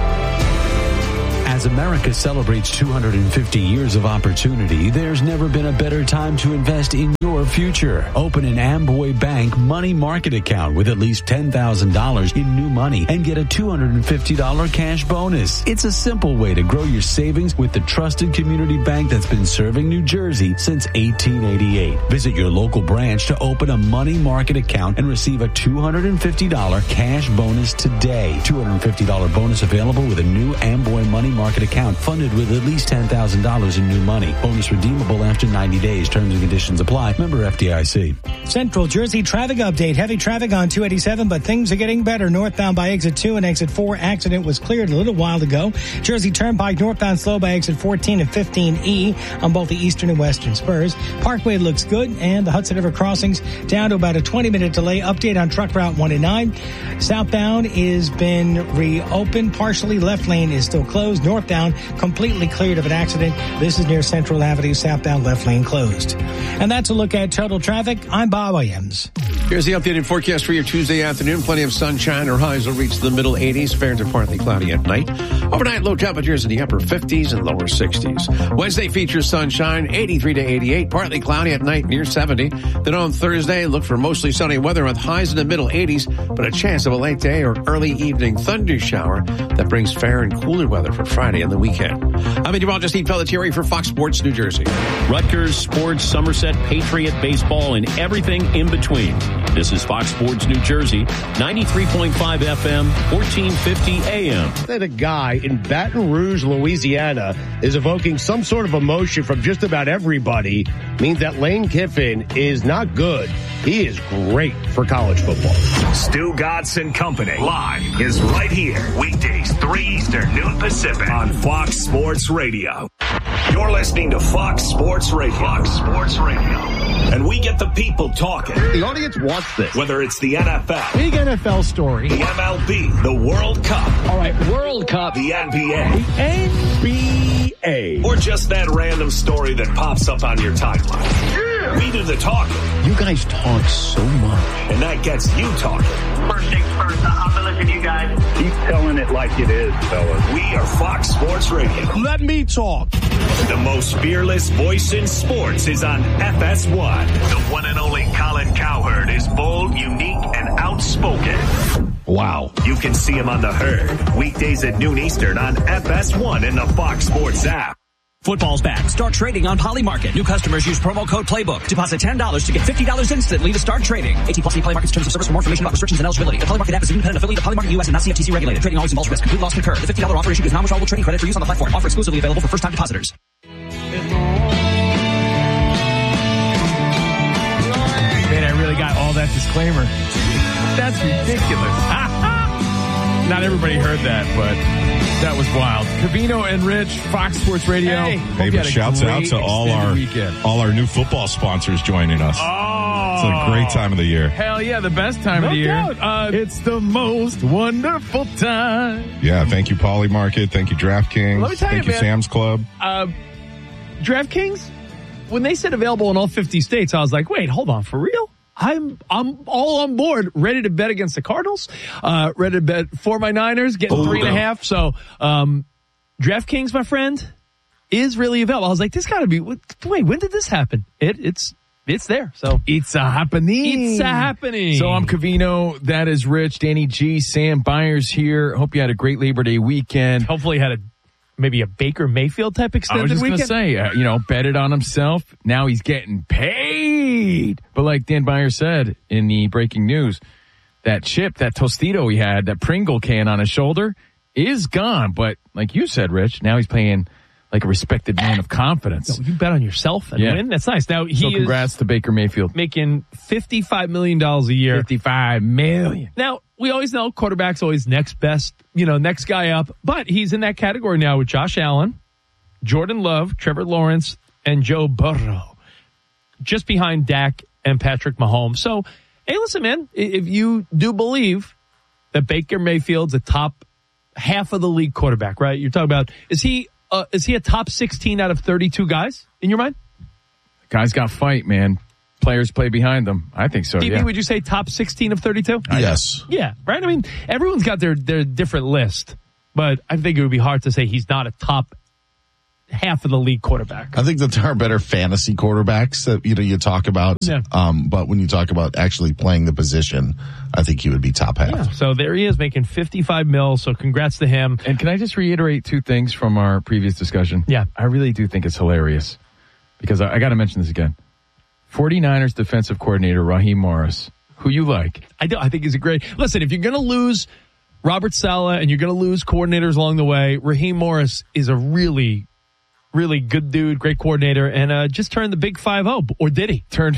As America celebrates 250 years of opportunity, there's never been a better time to invest in your future. Open an Amboy Bank money market account with at least $10,000 in new money and get a $250 cash bonus. It's a simple way to grow your savings with the trusted community bank that's been serving New Jersey since 1888. Visit your local branch to open a money market account and receive a $250 cash bonus today. $250 bonus available with a new Amboy money market account funded with at least $10,000 in new money. Bonus redeemable after 90 days. Terms and conditions apply. Member FDIC. Central Jersey traffic update. Heavy traffic on 287, but things are getting better. Northbound by exit 2 and exit 4. Accident was cleared a little while ago. Jersey Turnpike northbound slow by exit 14 and 15E on both the eastern and western spurs. Parkway looks good, and the Hudson River crossings down to about a 20-minute delay. Update on truck route 1 and 9. Southbound is been reopened partially. Left lane is still closed. Northbound completely cleared of an accident. This is near Central Avenue. Southbound left lane closed. And that's a look at total traffic. I'm Bob Williams. Here's the updated forecast for your Tuesday afternoon. Plenty of sunshine. Our highs will reach the middle 80s. Fair to partly cloudy at night. Overnight low temperatures in the upper 50s and lower 60s. Wednesday features sunshine, 83 to 88. Partly cloudy at night, near 70. Then on Thursday, look for mostly sunny weather with highs in the middle 80s, but a chance of a late day or early evening thunder shower that brings fair and cooler weather for Friday and the weekend. I'm meteorologist Steve Pelletieri for Fox Sports New Jersey. Rutgers, sports, Somerset, Patriot, baseball, and everything in between. This is Fox Sports New Jersey, 93.5 FM, 1450 AM. That a guy in Baton Rouge, Louisiana is evoking some sort of emotion from just about everybody means that Lane Kiffin is not good. He is great for college football. Stu Gatz and Company live is right here. Weekdays 3 Eastern, noon Pacific on Fox Sports Radio. You're listening to Fox Sports Radio. Fox Sports Radio. And we get the people talking. The audience wants this. Whether it's the NFL. Big NFL story. The MLB. The World Cup. All right, World Cup. The NBA. The NBA. Or just that random story that pops up on your timeline. Yeah. We do the talking. You guys talk so much. And that gets you talking. First things first, I'm going to listen to you guys. Keep telling it like it is, fellas. We are Fox Sports Radio. Let me talk. The most fearless voice in sports is on FS1. The one and only Colin Cowherd is bold, unique, and outspoken. Wow. You can see him on The Herd. Weekdays at noon Eastern on FS1 and the Fox Sports app. Football's back. Start trading on Polymarket. New customers use promo code Playbook. Deposit $10 to get $50 instantly to start trading. 18+ Polymarket's terms of service. For more information about restrictions and eligibility. The Polymarket app is an independent affiliate of Polymarket US and not CFTC regulated. Trading always involves risk. Complete loss concurred. The $50 offer issued is non-withdrawable trading credit for use on the platform. Offer exclusively available for first-time depositors. Man, I really got all that disclaimer. That's ridiculous. Not everybody heard that, but that was wild. Covino and Rich, Fox Sports Radio. Hey, but shouts out to all our new football sponsors joining us. Oh, it's a great time of the year. Hell yeah, the best time of the year. It's the most wonderful time. Yeah, thank you Polymarket, thank you DraftKings, Let me tell thank you man, Sam's Club. DraftKings, when they said available in all 50 states, I was like, wait, hold on, for real? I'm all on board, ready to bet against the Cardinals, ready to bet for my Niners, getting 3.5. So, DraftKings, my friend, is really available. I was like, this gotta be, wait, when did this happen? It's there. So it's a happening. So I'm Covino. That is Rich, Danny G, Sam Byers here. Hope you had a great Labor Day weekend. Hopefully you had a maybe a Baker Mayfield type extended I was just going weekend? to say, betted on himself. Now he's getting paid. But like Dan Beyer said in the breaking news, that chip, that Tostito he had, that Pringle can on his shoulder is gone. But like you said, Rich, now he's playing like a respected man of confidence. You bet on yourself and win. That's nice. Now so congrats to Baker Mayfield. Making $55 million a year. $55 million. Now, we always know quarterback's always next best, next guy up. But he's in that category now with Josh Allen, Jordan Love, Trevor Lawrence, and Joe Burrow. Just behind Dak and Patrick Mahomes. So, hey, listen, man, if you do believe that Baker Mayfield's a top half of the league quarterback, right? You're talking about, is he a top 16 out of 32 guys in your mind? Guys got fight, man. Players play behind them. I think so, DB, would you say top 16 of 32? Yes. Yeah, right? I mean, everyone's got their different list, but I think it would be hard to say he's not a top half of the league quarterback. I think that there are better fantasy quarterbacks that, you talk about. Yeah. But when you talk about actually playing the position, I think he would be top half. Yeah, so there he is making $55 million. So congrats to him. And can I just reiterate two things from our previous discussion? Yeah. I really do think it's hilarious because I got to mention this again. 49ers defensive coordinator Raheem Morris, who you like. I think he's a great. Listen, if you're going to lose Robert Saleh and you're going to lose coordinators along the way, Raheem Morris is a really good dude, great coordinator, and just turned the big 5-0, or did he? Turned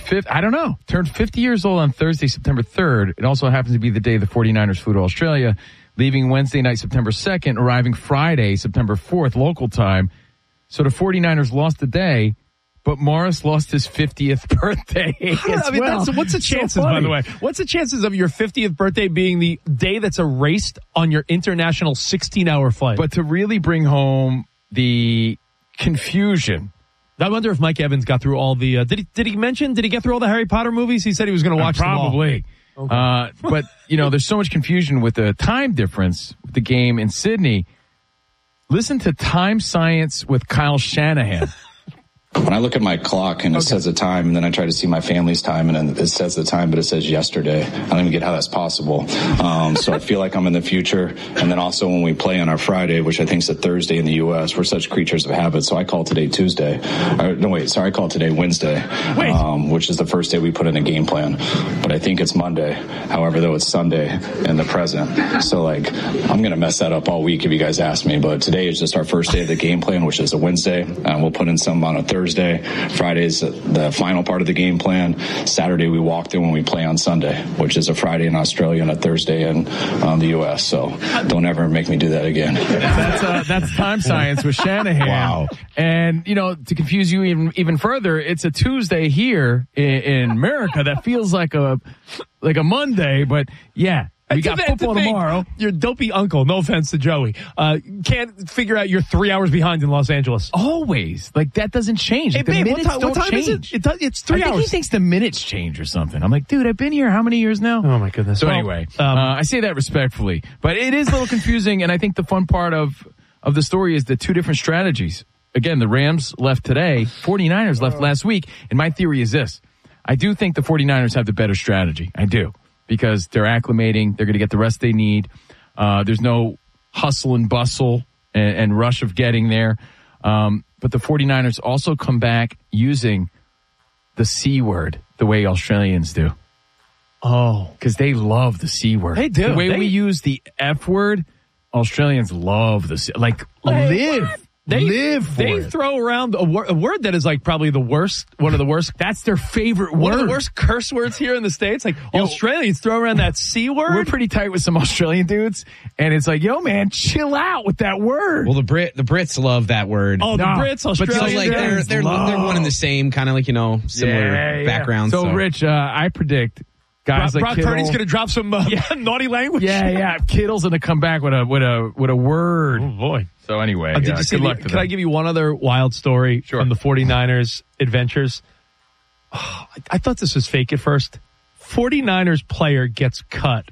50 years old on Thursday, September 3rd. It also happens to be the day the 49ers flew to Australia, leaving Wednesday night, September 2nd, arriving Friday, September 4th, local time. So the 49ers lost the day, but Morris lost his 50th birthday what's the chances, by the way? What's the chances of your 50th birthday being the day that's erased on your international 16-hour flight? But to really bring home the confusion. I wonder if Mike Evans got through all the. Did he get through all the Harry Potter movies? He said he was going to watch probably. them all. Okay. But there's so much confusion with the time difference with the game in Sydney. Listen to Time Science with Kyle Shanahan. When I look at my clock and it says the time, and then I try to see my family's time, and then it says the time, but it says yesterday. I don't even get how that's possible. So I feel like I'm in the future. And then also when we play on our Friday, which I think is a Thursday in the U.S., we're such creatures of habit. So I call today Tuesday. I call today Wednesday, which is the first day we put in a game plan. But I think it's Monday. However, though, it's Sunday in the present. So I'm going to mess that up all week if you guys ask me. But today is just our first day of the game plan, which is a Wednesday. We'll put in some on a Thursday. Friday's the final part of the game plan. Saturday we walked in when we play on Sunday, which is a Friday in Australia and a Thursday in the U.S. So don't ever make me do that again. That's Time Science with Shanahan. Wow. And to confuse you even further, it's a Tuesday here in America that feels like a Monday, but yeah. We got football tomorrow. Your dopey uncle, no offense to Joey, can't figure out you're 3 hours behind in Los Angeles. Always. That doesn't change. Hey, babe, what time is it? It's 3 hours. I think he thinks the minutes change or something. I'm like, dude, I've been here how many years now? Oh, my goodness. So anyway, I say that respectfully. But it is a little confusing, and I think the fun part of the story is the two different strategies. Again, the Rams left today, 49ers left last week, and my theory is this. I do think the 49ers have the better strategy. I do. Because they're acclimating, they're going to get the rest they need. There's no hustle and bustle and rush of getting there. But the 49ers also come back using the C word the way Australians do. Oh. Because they love the C word. They do. The way we use the F word, Australians love the C. Live. They throw around a word that is probably the worst, one of the worst. That's their favorite word. One of the worst curse words here in the States. Australians throw around that C word. We're pretty tight with some Australian dudes. And it's yo, man, chill out with that word. Well, the Brits love that word. Oh, the Brits, Australians. But they're one and the same, kind of similar backgrounds. So, Rich, I predict guys Brock Kittle, Purdy's going to drop some naughty language. Yeah. Kittle's going to come back with a word. Oh, boy. So anyway, did you see good luck to them. Can I give you one other wild story from the 49ers adventures? Oh, I thought this was fake at first. 49ers player gets cut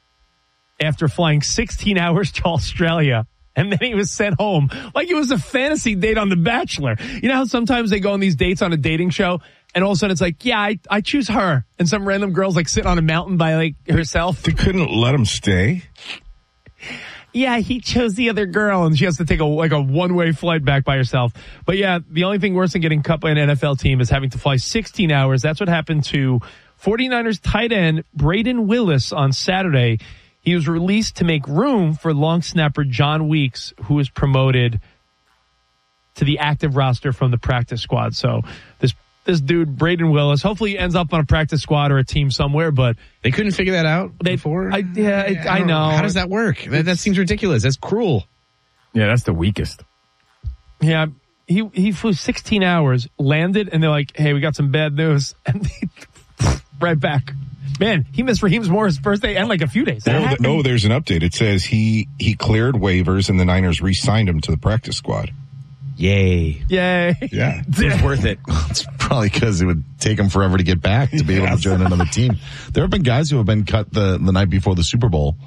after flying 16 hours to Australia, and then he was sent home like it was a fantasy date on The Bachelor. You know how sometimes they go on these dates on a dating show, and all of a sudden it's I choose her, and some random girl's sitting on a mountain by herself. They couldn't let him stay? yeah, he chose the other girl, and she has to take a one-way flight back by herself. But yeah, the only thing worse than getting cut by an NFL team is having to fly 16 hours. That's what happened to 49ers tight end Braden Willis on Saturday. He was released to make room for long snapper John Weeks, who was promoted to the active roster from the practice squad. So this dude, Braden Willis, hopefully he ends up on a practice squad or a team somewhere, but they couldn't figure that out before? I know. How does that work? That seems ridiculous. That's cruel. Yeah, that's the weakest. Yeah, he flew 16 hours, landed, and they're like, hey, we got some bad news. And right back. Man, he missed Raheem Morris' birthday and like a few days. No, there's an update. It says he cleared waivers and the Niners re-signed him to the practice squad. Yay. Yeah. It was worth it. It's probably because it would take him forever to get back to be able to join another team. There have been guys who have been cut the night before the Super Bowl.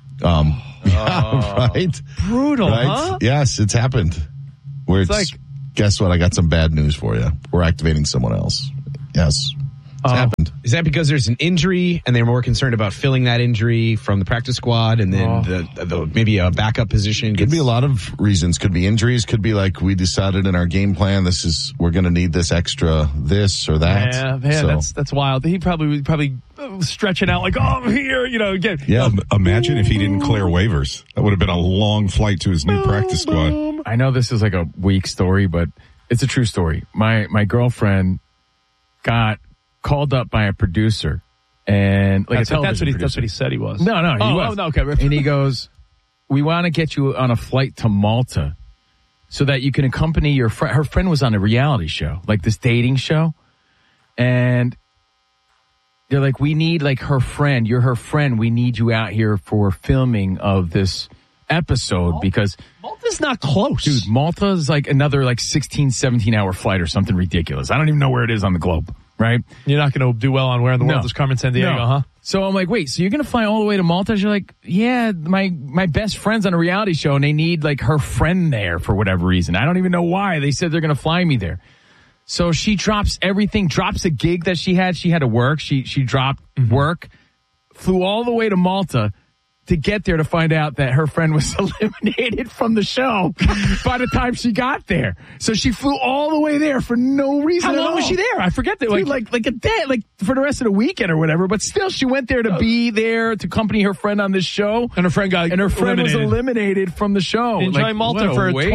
Right? Brutal, right? huh? Yes, it's happened. Where it's guess what? I got some bad news for you. We're activating someone else. Yes. It's happened. Is that because there's an injury and they're more concerned about filling that injury from the practice squad and then the maybe a backup position? Could be a lot of reasons. Could be injuries. Could be like we decided in our game plan we're going to need this extra this or that. Yeah, man, so. that's wild. He probably stretching out like, oh, I'm here, again. Yeah, imagine if he didn't clear waivers. That would have been a long flight to his new practice squad. I know this is like a weak story, but it's a true story. My girlfriend got called up by a producer and like that's what he said he was. No, he was. Oh, no, okay. And he goes, we want to get you on a flight to Malta so that you can accompany your friend. Her friend was on a reality show, like this dating show. And they're like, we need like her friend. You're her friend. We need you out here for filming of this episode because Malta's not close. Dude, Malta is like another like 16, 17 hour flight or something ridiculous. I don't even know where it is on the globe. Right? You're not going to do well on where in the world is Carmen Sandiego, huh? So I'm like, wait, so you're going to fly all the way to Malta? She's like, yeah, my best friend's on a reality show and they need like her friend there for whatever reason. I don't even know why. They said they're going to fly me there. So she drops everything, drops a gig that she had. She had to work. She dropped work, flew all the way to Malta to get there to find out that her friend was eliminated from the show by the time she got there. So she flew all the way there for no reason at all. How long was she there? I forget that. Dude, like a day, like for the rest of the weekend or whatever. But still, she went there to be there to accompany her friend on this show. And her friend was eliminated from the show. Enjoy Malta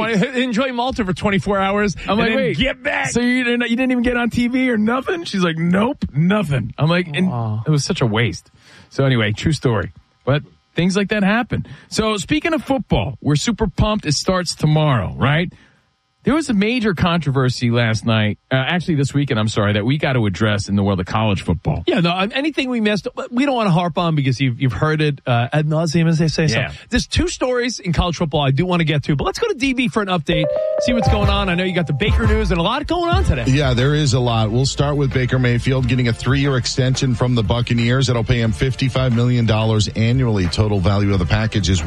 for 24 hours. I'm like, wait, get back. So you didn't even get on TV or nothing? She's like, nope, nothing. I'm like, and it was such a waste. So anyway, true story. But things like that happen. So speaking of football, we're super pumped. It starts tomorrow, right? There was a major controversy last night, actually this weekend, I'm sorry, that we got to address in the world of college football. Yeah, no, anything we missed, we don't want to harp on because you've heard it ad nauseum, as they say. Yeah. So there's two stories in college football I do want to get to, but let's go to DB for an update, see what's going on. I know you got the Baker news and a lot going on today. Yeah, there is a lot. We'll start with Baker Mayfield getting a 3-year extension from the Buccaneers. That'll pay him $55 million annually. Total value of the package is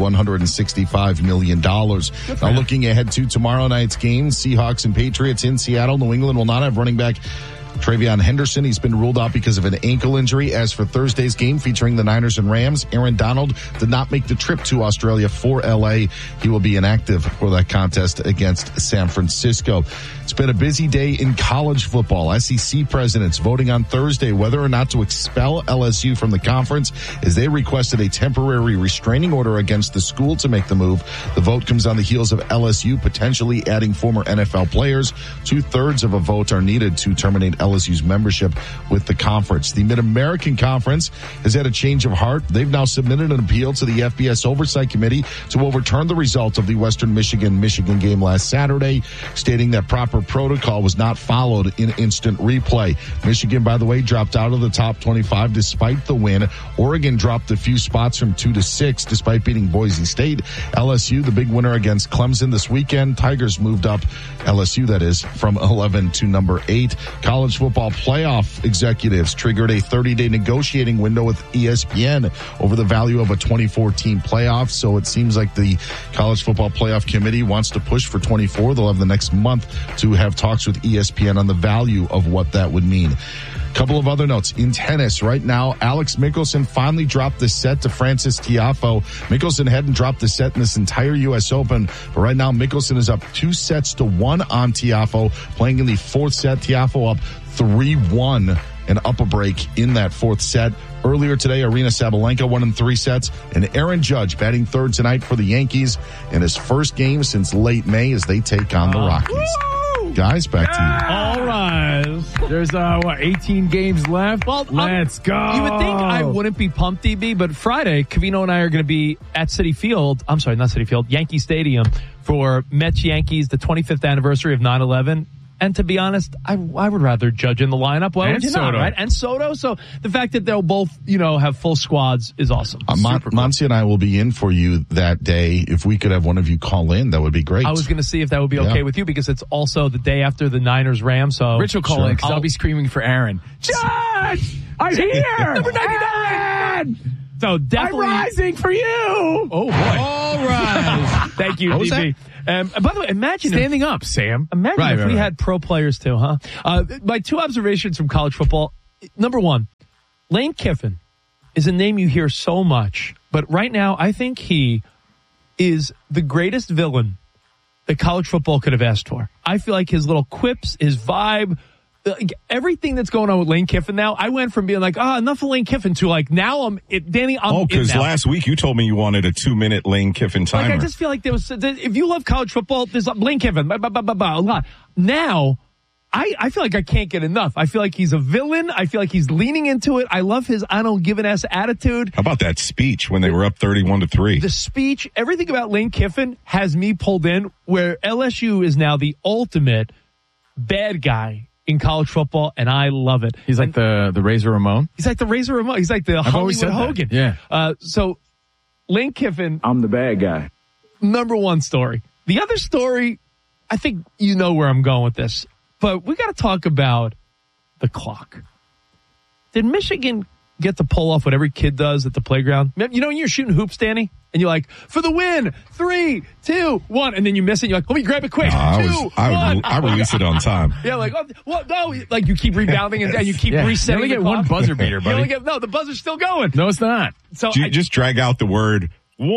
$165 million. Now looking ahead to tomorrow night's game, Seahawks and Patriots in Seattle. New England will not have running back Travion Henderson. He's been ruled out because of an ankle injury. As for Thursday's game featuring the Niners and Rams, Aaron Donald did not make the trip to Australia for LA. He will be inactive for that contest against San Francisco. It's been a busy day in college football. SEC presidents voting on Thursday whether or not to expel LSU from the conference as they requested a temporary restraining order against the school to make the move. The vote comes on the heels of LSU potentially adding former NFL players. 2/3 of a vote are needed to terminate LSU's membership with the conference. The Mid-American Conference has had a change of heart. They've now submitted an appeal to the FBS Oversight Committee to overturn the result of the Western Michigan game last Saturday, stating that proper protocol was not followed in instant replay. Michigan, by the way, dropped out of the top 25 despite the win. Oregon dropped a few spots from 2 to 6 despite beating Boise State. LSU, the big winner against Clemson this weekend. Tigers moved up, LSU that is, from 11 to number 8. College football playoff executives triggered a 30-day negotiating window with ESPN over the value of a 24-team playoff. So it seems like the College Football Playoff Committee wants to push for 24. They'll have the next month to have talks with ESPN on the value of what that would mean. Couple of other notes. In tennis right now, Alex Mickelson finally dropped the set to Francis Tiafoe. Mickelson hadn't dropped the set in this entire U.S. Open, but right now Mickelson is up 2-1 on Tiafoe, playing in the fourth set. Tiafoe up 3-1 and up a break in that fourth set. Earlier today, Arina Sabalenka won in 3 sets, and Aaron Judge batting third tonight for the Yankees in his first game since late May as they take on the Rockies. Guys, back to you. All rise. There's 18 games left. Well, let's go. You would think I wouldn't be pumped, DB, but Friday, Covino and I are going to be at Citi Field. I'm sorry, not Citi Field, Yankee Stadium for Mets Yankees, the 25th anniversary of 9/11. And to be honest, I would rather Judge in the lineup. Why would you not, right? And Soto. So the fact that they'll both, have full squads is awesome. Monty and I will be in for you that day. If we could have one of you call in, that would be great. I was going to see if that would be okay with you because it's also the day after the Niners-Rams. So Rich will call in because I'll be screaming for Aaron. Judge! I'm here! Number 99! So definitely. I'm rising for you! Oh, boy. All right. Thank you, DB. By the way, imagine standing up, Sam. Imagine if we had pro players too, huh? My 2 observations from college football. Number 1, Lane Kiffin is a name you hear so much, but right now I think he is the greatest villain that college football could have asked for. I feel like his little quips, his vibe, everything that's going on with Lane Kiffin now, I went from being like, enough of Lane Kiffin to like, now Danny, I'm because last week you told me you wanted a 2-minute Lane Kiffin timer. Like, I just feel like if you love college football, there's Lane Kiffin, a lot. Now, I feel like I can't get enough. I feel like he's a villain. I feel like he's leaning into it. I love his I don't give an ass attitude. How about that speech when they were up 31-3? The speech, everything about Lane Kiffin has me pulled in, where LSU is now the ultimate bad guy in college football, and I love it. He's like the Razor Ramon? He's like the Razor Ramon. He's like the Hollywood Hogan. Yeah. So, Lane Kiffin. I'm the bad guy. Number 1 story. The other story, I think you know where I'm going with this, but we got to talk about the clock. Did Michigan get to pull off what every kid does at the playground? You know when you're shooting hoops, Danny? And you're like, for the win, 3, 2, 1, and then you miss it. You're like, let me grab it quick. I release it on time. Yeah, like, no, like you keep rebounding and you keep resetting. You only get one buzzer beater, buddy. The buzzer's still going. No, it's not. So just drag out the word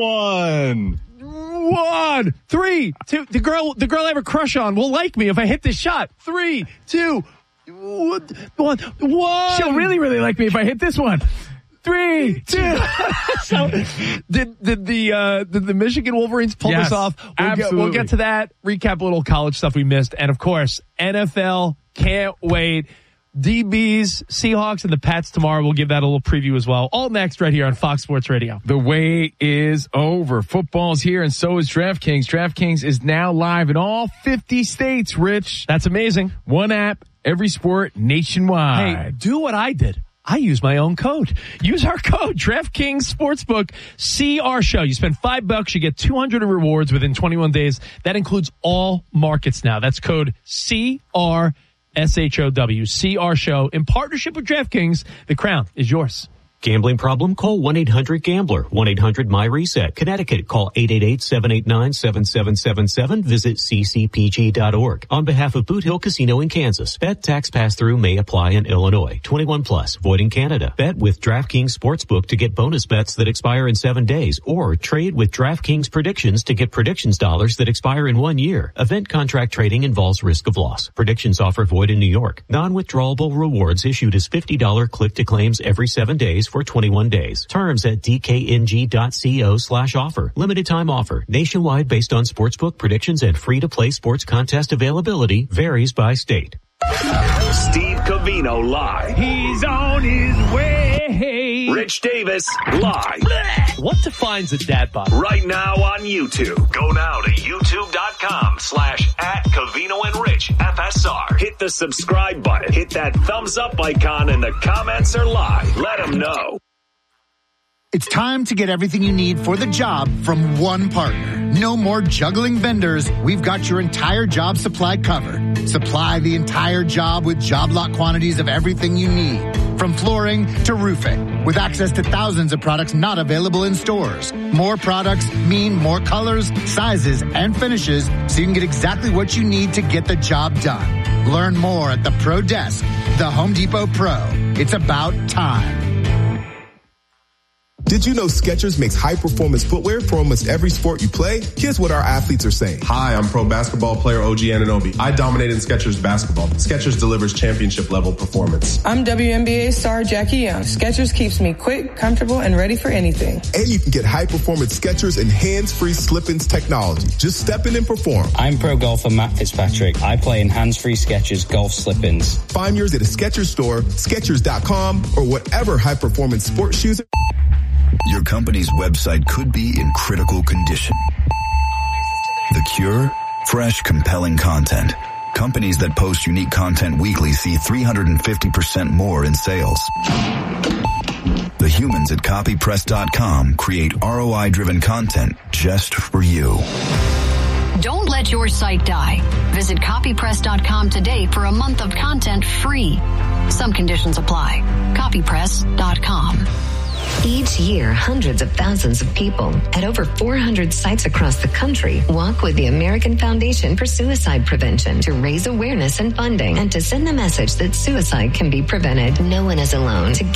1. 1, 3, 2. The girl I have a crush on will like me if I hit this shot. 3, 2, 1. She'll really, really like me if I hit this one. 3, 2. So, did the Michigan Wolverines pull this off? We'll get to that. Recap a little college stuff we missed, and of course, NFL. Can't wait. DBs, Seahawks, and the Pats tomorrow. We'll give that a little preview as well. All next right here on Fox Sports Radio. The wait is over. Football's here, and so is DraftKings. DraftKings is now live in all 50 states, Rich. That's amazing. One app, every sport, nationwide. Hey, do what I did. I use my own code. Use our code, DraftKings Sportsbook. See our show. You spend $5, you get 200 in rewards within 21 days. That includes all markets now. That's code CRSHOW. See our show in partnership with DraftKings. The crown is yours. Gambling problem? Call 1-800-GAMBLER. 1-800-MY-RESET. Connecticut, call 888-789-7777. Visit ccpg.org. On behalf of Boot Hill Casino in Kansas, bet tax pass-through may apply in Illinois. 21 plus, void in Canada. Bet with DraftKings Sportsbook to get bonus bets that expire in 7 days, or trade with DraftKings Predictions to get predictions dollars that expire in 1 year. Event contract trading involves risk of loss. Predictions offer void in New York. Non-withdrawable rewards issued as $50 click-to-claims every 7 days for 21 days. Terms at dkng.co/offer. Limited time offer. Nationwide based on sportsbook predictions and free-to-play sports contest availability. Varies by state. Steve Covino live. He's on his way. Rich Davis live. What defines a dad bod? Right now on YouTube. Go now to youtube.com/@Covino and Rich FSR. Hit the subscribe button. Hit that thumbs up icon, and the comments are live. Let them know. It's time to get everything you need for the job from one partner. No more juggling vendors. We've got your entire job supply covered. Supply the entire job with job lot quantities of everything you need, from flooring to roofing, with access to thousands of products not available in stores. More products mean more colors, sizes, and finishes, so you can get exactly what you need to get the job done. Learn more at the Pro Desk, the Home Depot Pro. It's about time. Did you know Skechers makes high-performance footwear for almost every sport you play? Here's what our athletes are saying. Hi, I'm pro basketball player OG Anunoby. I dominate in Skechers basketball. Skechers delivers championship-level performance. I'm WNBA star Jackie Young. Skechers keeps me quick, comfortable, and ready for anything. And you can get high-performance Skechers and hands-free slip-ins technology. Just step in and perform. I'm pro golfer Matt Fitzpatrick. I play in hands-free Skechers golf slip-ins. Find yours at a Skechers store, Skechers.com, or whatever high-performance sports shoes. Your company's website could be in critical condition. The cure? Fresh, compelling content. Companies that post unique content weekly see 350% more in sales. The humans at copypress.com create ROI-driven content just for you. Don't let your site die. Visit copypress.com today for a month of content free. Some conditions apply. Copypress.com. Each year, hundreds of thousands of people at over 400 sites across the country walk with the American Foundation for Suicide Prevention to raise awareness and funding and to send the message that suicide can be prevented. No one is alone. Together,